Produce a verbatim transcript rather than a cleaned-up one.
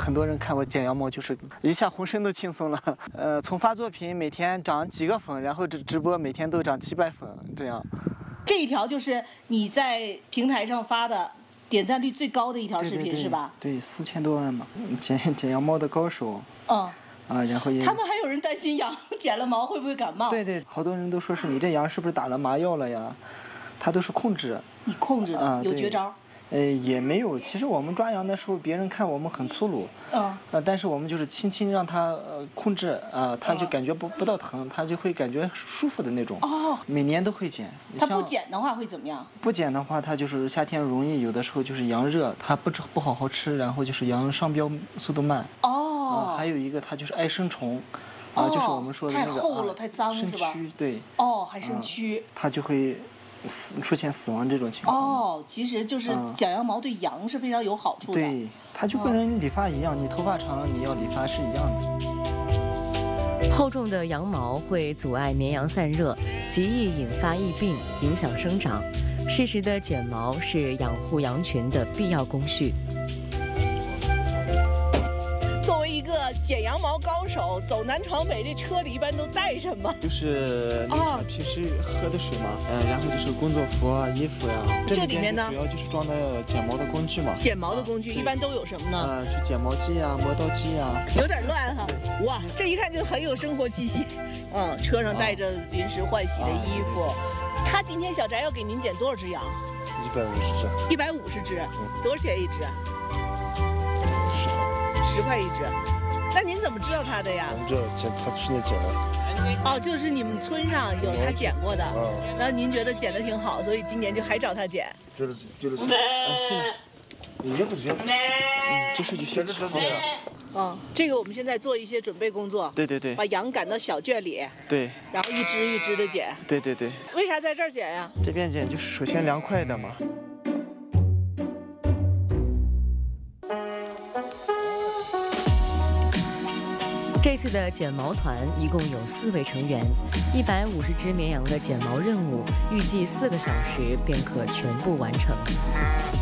很多人看我剪羊毛，就是一下浑身都轻松了。呃，从发作品每天涨几个粉，然后这直播每天都涨几百粉，这样。 这一条就是你在平台上发的点赞率最高的一条视频， 对对对是吧？ 对，四千多万嘛，剪剪羊毛的高手。 嗯。 啊，然后也他们还有人担心羊剪了毛会不会感冒？ 对对，好多人都说是你这羊是不是打了麻药了呀？它都是控制。 你控制的、 啊、 有绝招？ 呃，也没有。其实我们抓羊的时候，别人看我们很粗鲁， 嗯， 呃，但是我们就是轻轻让它呃控制啊、呃，它就感觉不不到疼，它就会感觉舒服的那种。 哦， 每年都会剪。 它不剪的话会怎么样？ 不剪的话，它就是夏天容易有的时候就是羊热，它不不好好吃，然后就是羊上标速度慢。 哦、 呃，还有一个它就是爱生虫。啊、呃，就是我们说的那个太厚了、 啊、 太脏生是吧？ 蛆，对。 哦，还生蛆。 呃、它就会死出现死亡这种情况。 哦，其实就是剪羊毛对羊是非常有好处的。 对，它就跟人理发一样，哦、你头发长了你要理发是一样的。 厚重的羊毛会阻碍绵羊散热，极易引发疫病，影响生长。适时的剪毛是养护羊群的必要工序。 作为一个剪羊毛高手，走南闯北，这车里一般都带什么？ 就是那个平时喝的水嘛，嗯、呃，然后就是工作服啊、衣服呀、啊。 这里面呢， 主要就是装的剪毛的工具嘛。 剪毛的工具、啊、一般都有什么呢？ 呃，就剪毛机啊、磨刀机啊。 有点乱哈。哇，这一看就很有生活气息。嗯，车上带着临时换洗的衣服。啊、他今天小翟要给您剪多少只羊？ 一百五十只。 一百五十只，嗯、多少钱一只？ 十块。 十块一只，那您怎么知道他的呀？ 我们这剪，他去年剪的。 哦，就是你们村上有他剪过的， 嗯、 然后您觉得剪得挺好，所以今年就还找他剪。 就是就是。啊， 是。 也不行。 嗯，就是就先吃好的。 嗯，这个我们现在做一些准备工作。 对对对。 把羊赶到小圈里。 对。 然后一只一只的剪。 对对对。 为啥在这儿剪呀？ 这边剪就是首先凉快的嘛。 这次的剪毛团一共有四位成员，一百五十只绵羊的剪毛任务，预计四个小时便可全部完成。